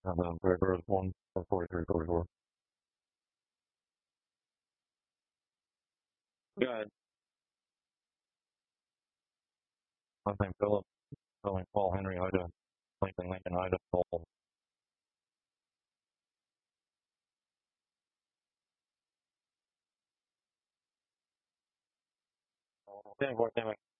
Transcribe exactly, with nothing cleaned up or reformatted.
And then Breaker is one for forty-three forty-four. Good. I think Philip, telling Paul Henry, Ida, Lincoln, Lincoln, Ida, Paul. ten four,